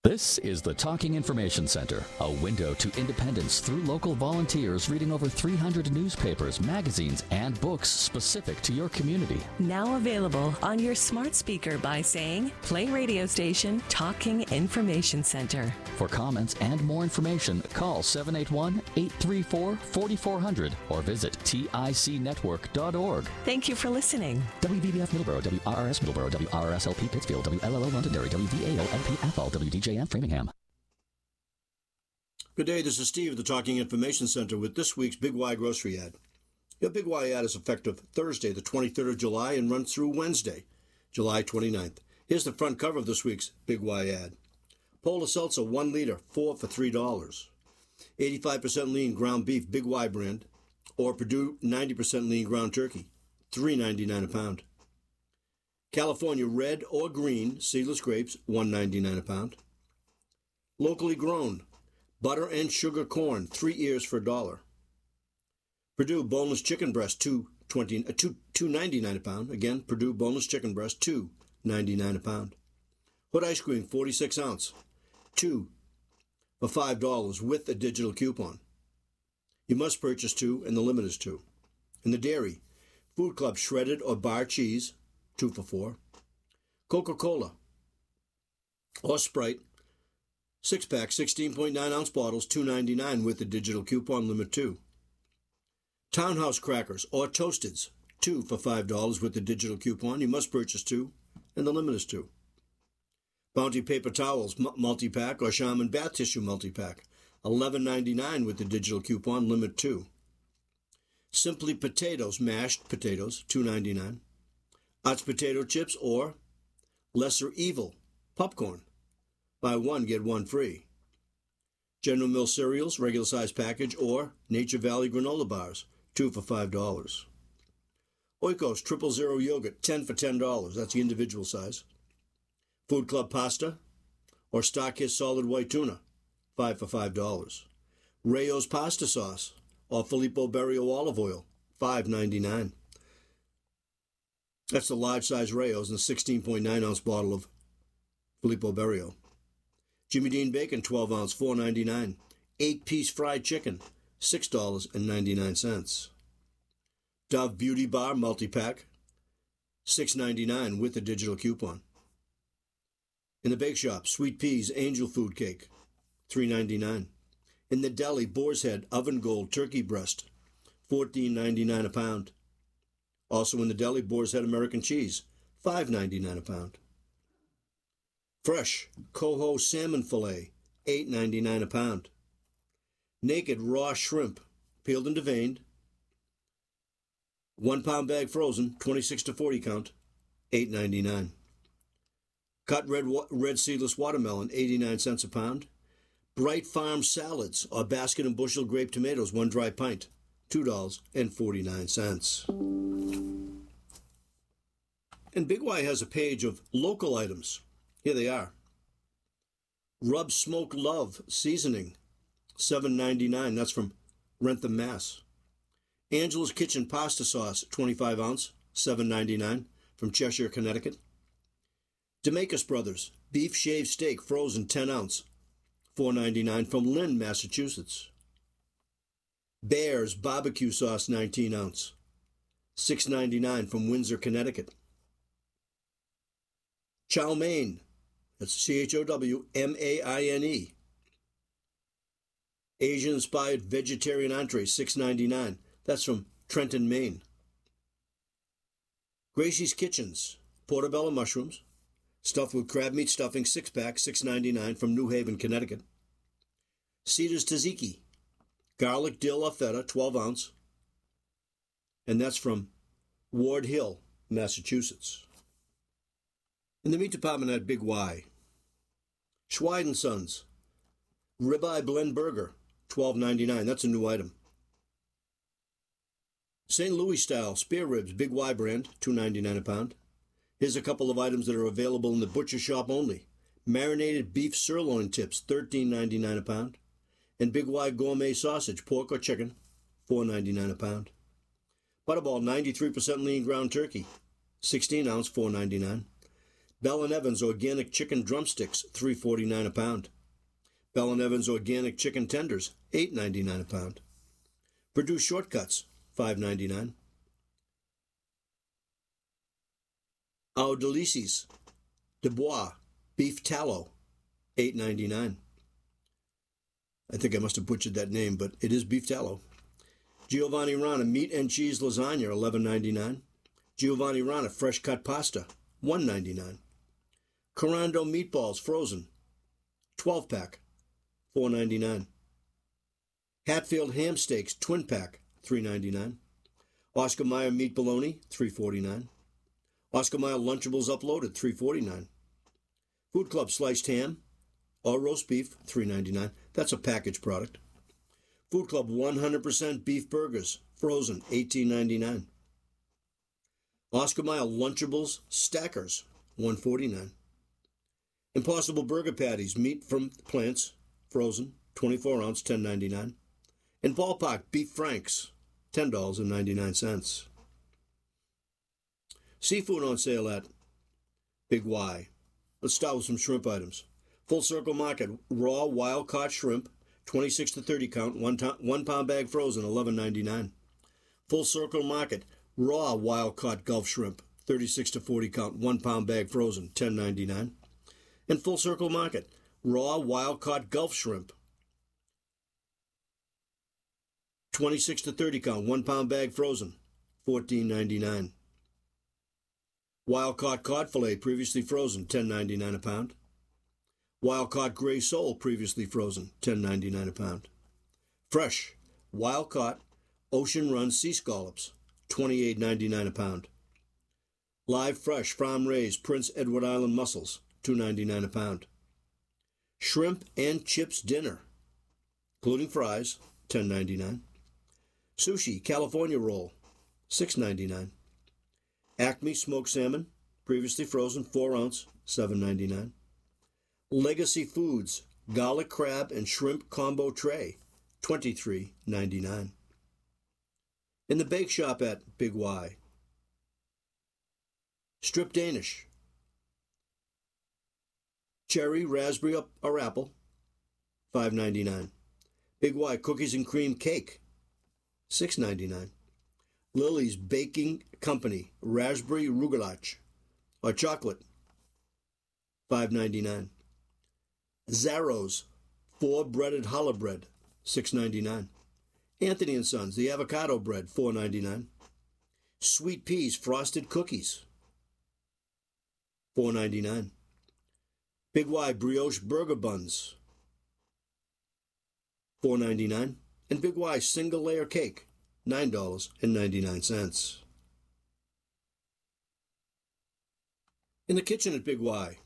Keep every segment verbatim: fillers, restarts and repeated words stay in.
This is the Talking Information Center, a window to independence through local volunteers reading over three hundred newspapers, magazines, and books specific to your community. Now available on your smart speaker by saying, play radio station Talking Information Center. For comments and more information, call seven eight one, eight three four, four four zero zero or visit tic network dot org. Thank you for listening. W B B F Middleborough, W R R S Middleborough, W R R S L P Pittsfield, W L L O Londonderry, W V A O L P F L, W D J M Framingham. Good day, this is Steve at the Talking Information Center with this week's Big Y grocery ad. Your Big Y ad is effective Thursday, the twenty-third of July, and runs through Wednesday, July twenty-ninth. Here's the front cover of this week's Big Y ad. Polar Seltzer, one liter, four for three dollars. eighty-five percent lean ground beef, Big Y brand, or Purdue ninety percent lean ground turkey, three ninety-nine a pound. California red or green seedless grapes, one ninety-nine a pound. Locally grown butter and sugar corn, three ears for a dollar. Purdue boneless chicken breast, two twenty, uh, two two ninety-nine a pound. Again, Purdue boneless chicken breast, two ninety-nine a pound. Hood ice cream, forty-six ounce, two for five dollars with a digital coupon. You must purchase two, and the limit is two. In the dairy, Food Club shredded or bar cheese, two for four. Coca-Cola or Sprite, six-pack, sixteen point nine ounce bottles, two ninety-nine with the digital coupon, limit two. Townhouse crackers or Toasteds, two for five dollars with the digital coupon. You must purchase two, and the limit is two. Bounty paper towels, multi-pack, or Charmin bath tissue multi-pack, eleven ninety-nine with the digital coupon, limit two. Simply potatoes, mashed potatoes, two ninety-nine. Utz potato chips or Lesser Evil popcorn, buy one, get one free. General Mills cereals, regular size package, or Nature Valley granola bars, two for five dollars. Oikos Triple Zero yogurt, ten for ten dollars. That's the individual size. Food Club pasta or Starkist solid white tuna, five for five dollars. Rayo's pasta sauce or Filippo Berio olive oil, five ninety-nine. That's the large size Rayo's and the sixteen point nine ounce bottle of Filippo Berio. Jimmy Dean bacon, twelve ounce, four ninety-nine. eight piece fried chicken, six dollars and ninety-nine cents. Dove Beauty Bar multi-pack, six ninety-nine with a digital coupon. In the bake shop, Sweet Peas Angel Food Cake, three ninety-nine. In the deli, Boar's Head Oven Gold Turkey Breast, fourteen ninety-nine a pound. Also in the deli, Boar's Head American Cheese, five ninety-nine a pound. Fresh Coho Salmon Filet, eight ninety-nine a pound. Naked Raw Shrimp, peeled and deveined, one pound bag frozen, twenty-six to forty count, eight ninety-nine. Cut red red seedless watermelon, eighty-nine cents a pound. Bright Farm salads or basket and bushel grape tomatoes, one dry pint, two dollars and forty-nine cents. And Big Y has a page of local items. Here they are. Rub Smoke Love seasoning, seven ninety-nine. That's from Rentham, Mass. Angela's Kitchen pasta sauce, twenty-five ounce, seven ninety-nine, from Cheshire, Connecticut. DeMakis Brothers beef shaved steak, frozen, ten ounce, four ninety-nine, from Lynn, Massachusetts. Bear's barbecue sauce, nineteen ounce, six ninety-nine, from Windsor, Connecticut. Chow Mein, that's C H O W M A I N E. Asian-inspired vegetarian entree, six ninety-nine. That's from Trenton, Maine. Gracie's Kitchens, portobello mushrooms, stuffed with crab meat stuffing, six-pack, six ninety-nine, from New Haven, Connecticut. Cedar's Tzatziki, garlic dill or feta, twelve ounce, and that's from Ward Hill, Massachusetts. In the meat department at Big Y, Schweid and Sons, ribeye blend burger, twelve ninety-nine. That's a new item. Saint Louis style spare ribs, Big Y brand, two ninety-nine a pound. Here's a couple of items that are available in the butcher shop only. Marinated beef sirloin tips, thirteen ninety-nine a pound. And Big Y gourmet sausage, pork or chicken, four ninety-nine a pound. Butterball ninety-three percent lean ground turkey, sixteen ounce, four ninety-nine. Bell and Evans organic chicken drumsticks, three forty-nine a pound. Bell and Evans organic chicken tenders, eight ninety-nine a pound. Purdue shortcuts, five ninety-nine. Our Delices, Dubois beef tallow, eight ninety-nine. I think I must have butchered that name, but it is beef tallow. Giovanni Rana meat and cheese lasagna, eleven ninety-nine. Giovanni Rana fresh cut pasta, one ninety-nine. Corando meatballs frozen, twelve pack, four ninety-nine. Hatfield ham steaks twin pack, three ninety-nine. Oscar Mayer meat bologna, three forty-nine. Oscar Mayer Lunchables uploaded, three forty-nine. Food Club sliced ham or roast beef, three ninety-nine. That's a packaged product. Food Club one hundred percent beef burgers, frozen, eighteen ninety-nine. Oscar Mayer Lunchables stackers, one forty-nine. Impossible Burger Patties, meat from plants, frozen, twenty-four ounce, ten ninety-nine. And Ballpark Beef Franks, ten dollars and ninety-nine cents. Seafood on sale at Big Y. Let's start with some shrimp items. Full Circle Market, raw wild-caught shrimp, twenty-six to thirty count, one, to- one pound bag frozen, eleven ninety-nine. Full Circle Market, raw wild-caught Gulf shrimp, thirty-six to forty count, one pound bag frozen, ten ninety-nine. And Full Circle Market, raw wild-caught Gulf shrimp, twenty-six to thirty count, one pound bag frozen, fourteen ninety-nine. Wild-caught cod fillet, previously frozen, ten ninety-nine a pound. Wild-caught gray sole, previously frozen, ten ninety-nine a pound. Fresh, wild-caught, ocean-run sea scallops, twenty-eight ninety-nine a pound. Live fresh, farm-raised Prince Edward Island mussels, two ninety-nine a pound. Shrimp and chips dinner, including fries, ten ninety-nine. Sushi, California roll, six ninety-nine. Acme smoked salmon, previously frozen, four ounce, seven ninety-nine. Legacy Foods, garlic crab and shrimp combo tray, twenty-three ninety-nine. In the bake shop at Big Y, strip Danish, cherry, raspberry, or apple, five ninety-nine. Big Y cookies and cream cake, six ninety-nine. Lily's Baking Company, raspberry rugelach, or chocolate, five ninety-nine. Zaro's, four breaded challah bread, six ninety-nine. Anthony and Sons, the avocado bread, four ninety-nine. Sweet Peas frosted cookies, four ninety-nine. Big Y brioche burger buns, four ninety-nine. And Big Y single layer cake, nine dollars and ninety-nine cents. In the kitchen at Big Y,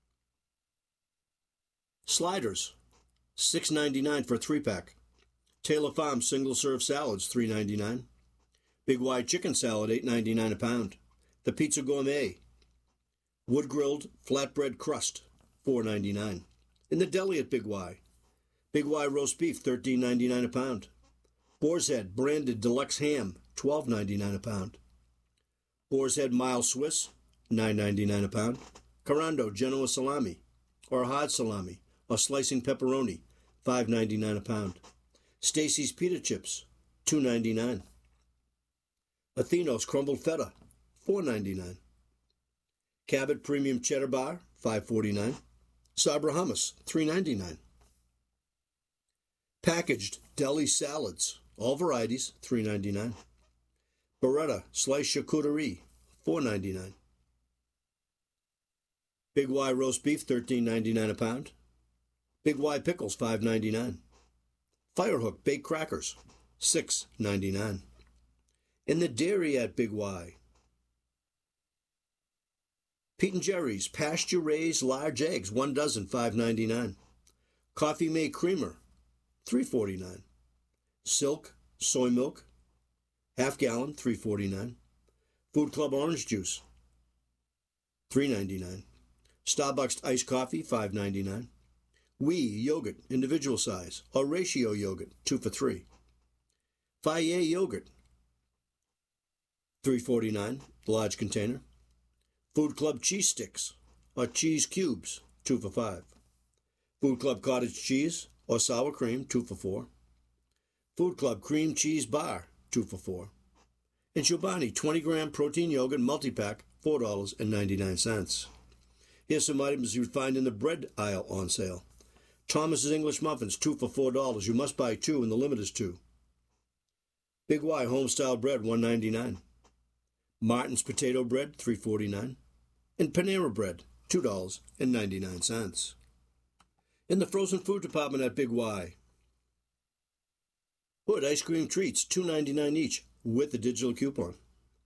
sliders, six ninety-nine for a three-pack. Taylor Farm single-serve salads, three ninety-nine. Big Y chicken salad, eight ninety-nine a pound. The Pizza Gourmet, wood-grilled flatbread crust, four ninety-nine. In the deli at Big Y, Big Y roast beef, thirteen ninety-nine a pound. Boar's Head branded deluxe ham, twelve ninety-nine a pound. Boar's Head mild Swiss, nine ninety-nine a pound. Corando Genoa salami, or hard salami, or slicing pepperoni, five ninety-nine a pound. Stacy's pita chips, two ninety-nine. Athenos crumbled feta, four ninety-nine. Cabot premium cheddar bar, five forty-nine. Sabra hummus, three ninety-nine. Packaged deli salads, all varieties, three ninety-nine. Beretta sliced charcuterie, four ninety-nine. Big Y roast beef, thirteen ninety-nine a pound. Big Y pickles, five ninety-nine. Firehook baked crackers, six ninety-nine. In the dairy at Big Y, Pete and Jerry's pasture-raised large eggs, one dozen, five ninety-nine. Coffee made creamer, three forty-nine. Silk soy milk, half gallon, three forty-nine. Food Club orange juice, three ninety-nine. Starbucks iced coffee, five ninety-nine. Oui yogurt, individual size, or ratio yogurt, two for three. Fage yogurt, three forty-nine, large container. Food Club cheese sticks, or cheese cubes, two for five. Food Club cottage cheese or sour cream, two for four. Food Club cream cheese bar, two for four. And Chobani twenty gram protein yogurt multi-pack, four dollars and ninety-nine cents. Here's some items you'd find in the bread aisle on sale. Thomas's English muffins, two for four dollars. You must buy two, and the limit is two. Big Y home-style bread, one ninety-nine. Martin's potato bread, three forty-nine. And Panera bread, two dollars and ninety-nine cents. In the frozen food department at Big Y, Hood ice cream treats, two ninety-nine each, with a digital coupon.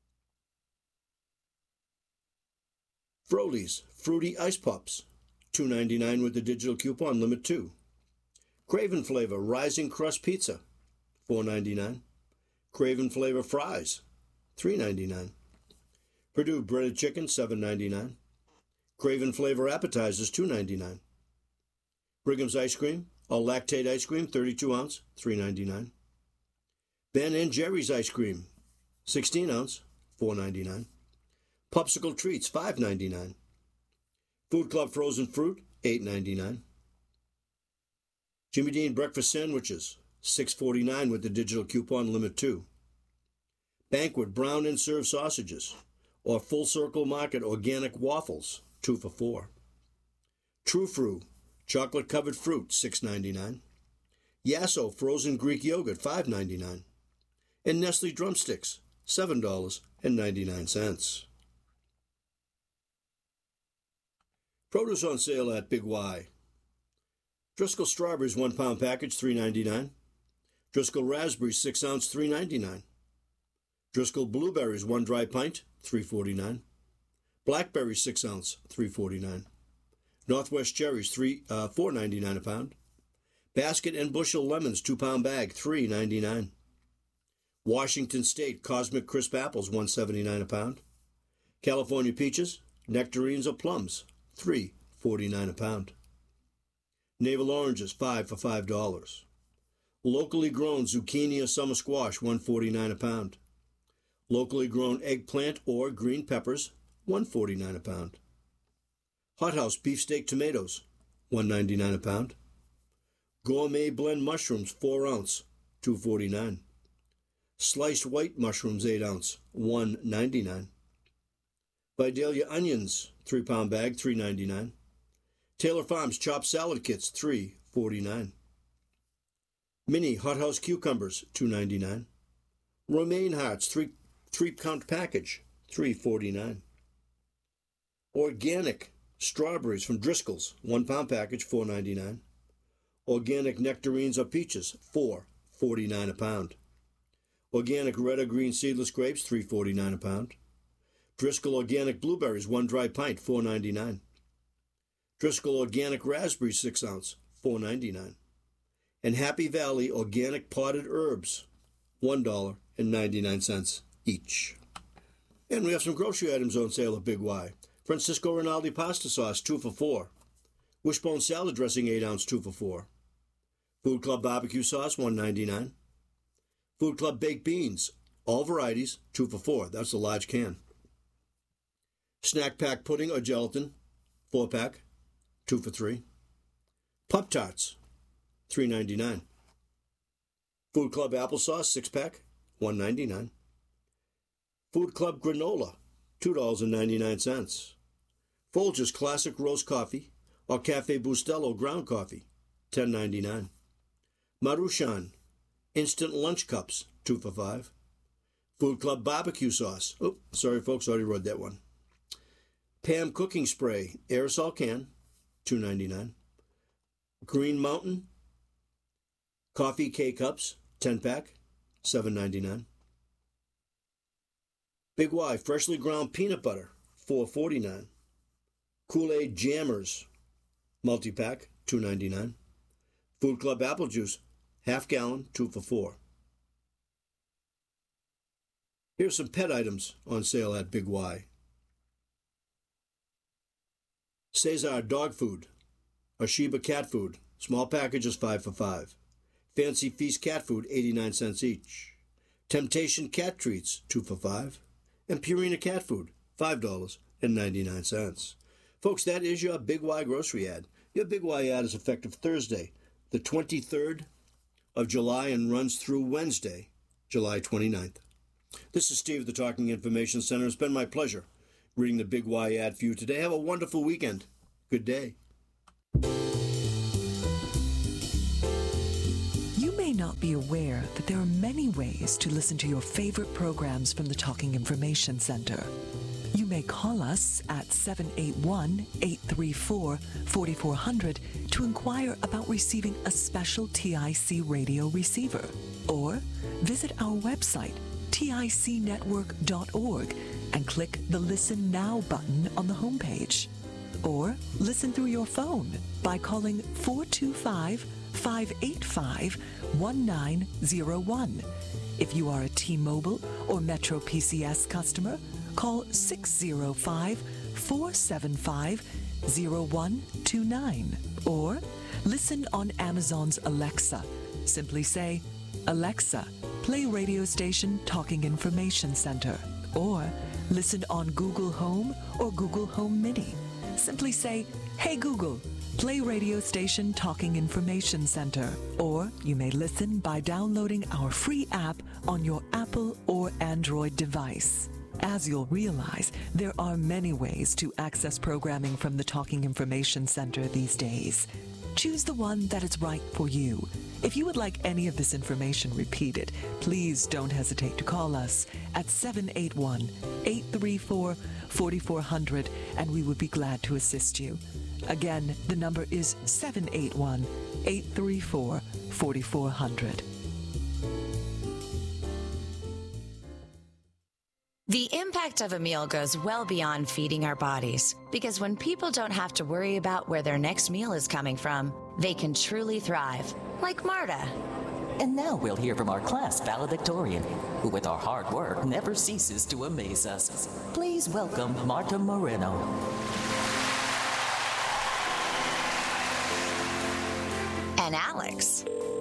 Froli's Fruity Ice Pops, two ninety-nine with the digital coupon, limit two. Craven Flavor Rising Crust Pizza, four ninety-nine. Craven Flavor Fries, three ninety-nine. Purdue Breaded Chicken, seven ninety-nine. Craven Flavor Appetizers, two ninety-nine. Brigham's Ice Cream, all lactate ice cream, thirty-two ounce, three ninety-nine. Ben and Jerry's Ice Cream, sixteen ounce, four ninety-nine. Popsicle Treats, five ninety-nine. Food Club Frozen Fruit, eight ninety-nine. Jimmy Dean Breakfast Sandwiches, six forty-nine with the digital coupon, limit two. Banquet Brown and Serve Sausages, or Full Circle Market Organic Waffles, two for four. True Fruit Chocolate Covered Fruit, six ninety-nine. Yasso Frozen Greek Yogurt, five ninety-nine. And Nestle Drumsticks, seven dollars and ninety-nine cents. Produce on sale at Big Y. Driscoll Strawberries, one pound package, three ninety-nine. Driscoll Raspberries, six ounce, three ninety-nine. Driscoll Blueberries, one dry pint, three forty-nine. Blackberries, six ounce, three forty-nine. Northwest Cherries, three, uh, four ninety-nine a pound. Basket and Bushel Lemons, two pound bag, three ninety-nine. Washington State Cosmic Crisp Apples, one seventy-nine a pound. California Peaches, Nectarines or Plums, three forty-nine a pound. Navel Oranges, five for five dollars. Locally grown Zucchini or Summer Squash, one forty-nine a pound. Locally grown eggplant or green peppers, one forty-nine a pound. Hot House Beefsteak Tomatoes, one ninety-nine a pound. Gourmet Blend Mushrooms, four ounce, two forty-nine. Sliced White Mushrooms, eight ounce, one ninety-nine. Vidalia Onions, three pound bag, three ninety-nine. Taylor Farms Chopped Salad Kits, three forty-nine. Mini Hot House Cucumbers, two ninety-nine. Romaine Hearts, three three count package, three forty-nine. Organic Strawberries from Driscoll's, one pound package, four ninety-nine. Organic Nectarines or Peaches, four forty-nine a pound. Organic Red or Green Seedless Grapes, three forty-nine a pound. Driscoll Organic Blueberries, one dry pint, four ninety-nine. Driscoll Organic Raspberries, six ounce, four ninety-nine. And Happy Valley Organic Potted Herbs, one dollar and ninety-nine cents each. And we have some grocery items on sale at Big Y. Francisco Rinaldi Pasta Sauce, two for four. Wishbone Salad Dressing, eight ounce, two for four. Food Club Barbecue Sauce, one ninety-nine. Food Club Baked Beans, all varieties, two for four. That's a large can. Snack Pack Pudding or Gelatin, four pack, two for three. Pop Tarts, three ninety-nine. Food Club Applesauce, six pack, one ninety-nine. Food Club Granola, two dollars and ninety-nine cents. Folgers Classic Roast Coffee or Cafe Bustelo Ground Coffee, ten ninety-nine. Maruchan Instant Lunch Cups, two for five. Food Club Barbecue Sauce. Oh, sorry folks, already read that one. Pam Cooking Spray, aerosol can, two ninety-nine. Green Mountain Coffee K-Cups, ten pack, seven ninety-nine. Big Y Freshly Ground Peanut Butter, four forty-nine. Kool-Aid Jammers multi-pack, two ninety-nine. Food Club Apple Juice, half gallon, two for four. Here's some pet items on sale at Big Y. Cesar Dog Food, Ashiba Cat Food, small packages, five for five. Fancy Feast Cat Food, eighty-nine cents each. Temptation Cat Treats, two for five. And Purina Cat Food, five dollars and ninety-nine cents. Folks, that is your Big Y grocery ad. Your Big Y ad is effective Thursday, the twenty-third of July, and runs through Wednesday, July twenty-ninth. This is Steve, the Talking Information Center. It's been my pleasure reading the Big Y ad for you today. Have a wonderful weekend. Good day. You may not be aware that there are many ways to listen to your favorite programs from the Talking Information Center. You may call us at seven eight one, eight three four, four four zero zero to inquire about receiving a special T I C radio receiver. Or visit our website, tic network dot org, and click the Listen Now button on the homepage. Or listen through your phone by calling four two five, five eight five, one nine zero one. If you are a T-Mobile or Metro P C S customer, call six zero five, four seven five, zero one two nine. Or listen on Amazon's Alexa. Simply say, Alexa, play radio station Talking Information Center. Or listen on Google Home or Google Home Mini. Simply say, Hey Google, play radio station Talking Information Center. Or you may listen by downloading our free app on your Apple or Android device. As you'll realize, there are many ways to access programming from the Talking Information Center these days. Choose the one that is right for you. If you would like any of this information repeated, please don't hesitate to call us at seven eight one, eight three four, four four zero zero, and we would be glad to assist you. Again, the number is seven eight one, eight three four, four four zero zero. The impact of a meal goes well beyond feeding our bodies, because when people don't have to worry about where their next meal is coming from, they can truly thrive, like Marta. And now we'll hear from our class valedictorian, who with our hard work never ceases to amaze us. Please welcome Marta Moreno. And Alex.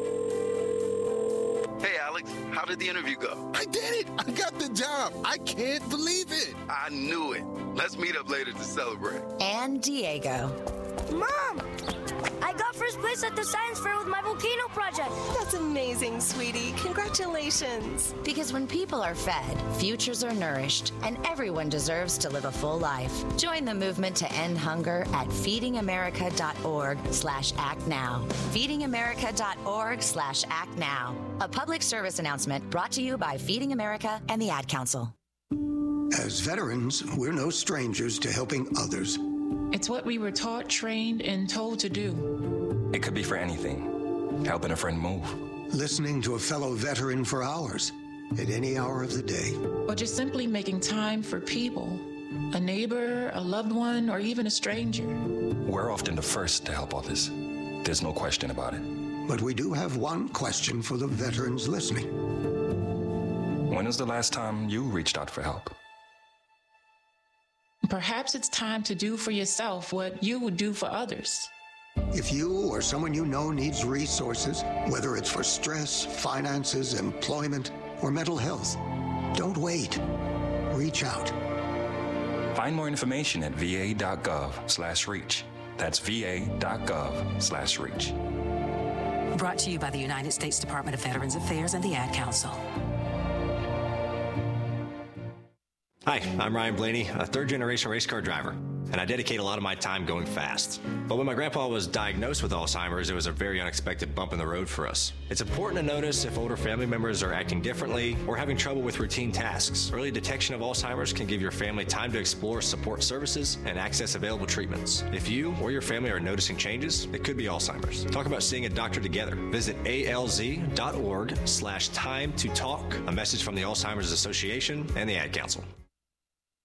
Hey, Alex, how did the interview go? I did it! I got the job! I can't believe it! I knew it. Let's meet up later to celebrate. And Diego. Mom! I got first place at the science fair with my volcano project. That's amazing, sweetie. Congratulations. Because when people are fed, futures are nourished, and everyone deserves to live a full life. Join the movement to end hunger at feedingamerica.org slash act now. feedingamerica.org slash act now. A public service announcement brought to you by Feeding America and the Ad Council. As veterans, we're no strangers to helping others. It's what we were taught, trained, and told to do. It could be for anything. Helping a friend move. Listening to a fellow veteran for hours, at any hour of the day. Or just simply making time for people. A neighbor, a loved one, or even a stranger. We're often the first to help others. There's no question about it. But we do have one question for the veterans listening. When was the last time you reached out for help? Perhaps it's time to do for yourself what you would do for others. If you or someone you know needs resources, whether it's for stress, finances, employment, or mental health, don't wait. Reach out. Find more information at va.gov slash reach. That's va.gov slash reach. Brought to you by the United States Department of Veterans Affairs and the Ad Council. Hi, I'm Ryan Blaney, a third-generation race car driver, and I dedicate a lot of my time going fast. But when my grandpa was diagnosed with Alzheimer's, it was a very unexpected bump in the road for us. It's important to notice if older family members are acting differently or having trouble with routine tasks. Early detection of Alzheimer's can give your family time to explore support services and access available treatments. If you or your family are noticing changes, it could be Alzheimer's. Talk about seeing a doctor together. Visit alz.org slash time to talk. A message from the Alzheimer's Association and the Ad Council.